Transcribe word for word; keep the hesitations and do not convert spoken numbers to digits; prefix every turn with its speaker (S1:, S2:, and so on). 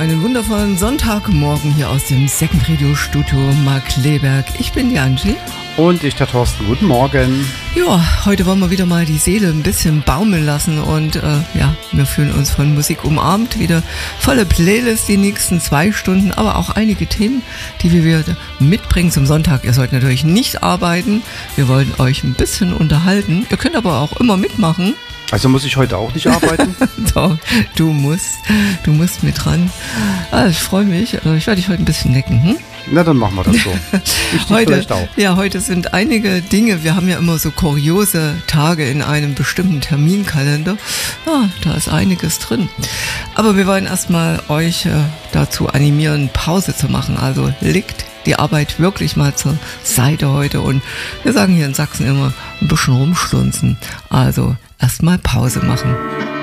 S1: einen wundervollen Sonntagmorgen hier aus dem Second Radio Studio Markkleeberg. Ich bin die Angie.
S2: Und ich, der Thorsten. Guten Morgen.
S1: Ja, heute wollen wir wieder mal die Seele ein bisschen baumeln lassen und äh, ja, wir fühlen uns von Musik umarmt. Wieder volle Playlist die nächsten zwei Stunden, aber auch einige Themen, die wir wieder mitbringen zum Sonntag. Ihr sollt natürlich nicht arbeiten, wir wollen euch ein bisschen unterhalten. Ihr könnt aber auch immer mitmachen.
S2: Also muss ich heute auch nicht arbeiten?
S1: Doch, du musst, du musst mit dran. Ah, ich freue mich, ich werde dich heute ein bisschen necken, hm?
S2: Na, dann machen wir das so. Ich
S1: heute,
S2: vielleicht auch.
S1: Ja, heute sind einige Dinge, wir haben ja immer so kuriose Tage in einem bestimmten Terminkalender. Ah, da ist einiges drin. Aber wir wollen erstmal euch äh, dazu animieren, Pause zu machen. Also legt die Arbeit wirklich mal zur Seite heute. Und wir sagen hier in Sachsen immer ein bisschen rumstunzen. Also erstmal Pause machen.